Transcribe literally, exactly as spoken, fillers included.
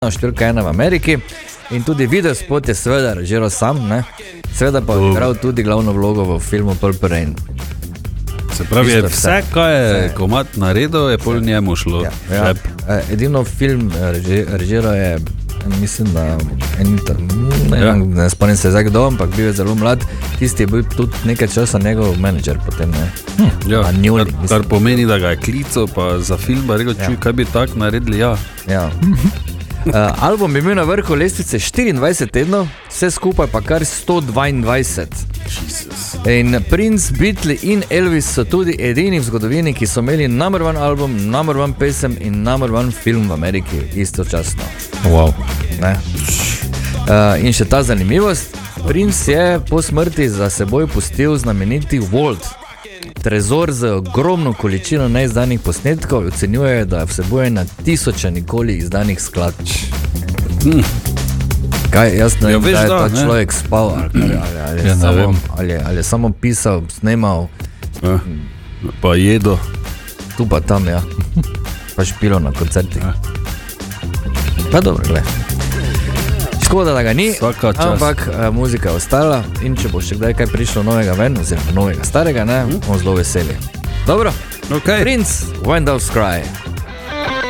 številka ena v Ameriki in tudi videospot je seveda režiral sam, ne? Seveda pa je igral tudi glavno vlogo v filmu Purple Rain. Se pravi, je vse, kaj je komad naredil, je pol njemu šlo. Ja, ja. Edino film režiral je, mislim, da ne, ja. ne spomnim se zdaj kdo, ampak bil je zelo mlad, tisti je bil tudi nekaj časa njegov menedžer potem, ne. Hm, ja, Njuli, kar, kar pomeni, da ga je klical pa za film, pa rekel, čuj, ja. kaj bi tak naredili, ja. Ja. Uh, album je bil na vrhu lestvice štiriindvajset tednov, vse skupaj pa kar sto dvaindvajset. Jesus. In Prince, Beatles in Elvis so tudi edini v zgodovini, ki so imeli number one album, number one pesem in number one film v Ameriki istočasno. Wow. Ne? Uh, in še ta zanimivost, Prince je po smrti za seboj pustil znameniti Vault, trezor z ogromno količino neizdanih posnetkov, ocenjuje, da vsebuje na tisoče nikoli izdanih skladb. Hmm. Kaj, jaz ne vem, da je ta ne? človek spal, ali, ali, ali, ja, samo, ali, ali je samo pisal, snemal. Ja. Pa jedo. Tu pa tam, ja. Pa špilo na koncertih. Ja. Pa dobro, gled. Škoda, da ga ni, ampak uh, muzika je ostala in če bo še kdaj kaj prišlo novega ven, oziroma novega starega, ne, bomo zelo veseli. Dobro, okay. Prince, When Doves Cry.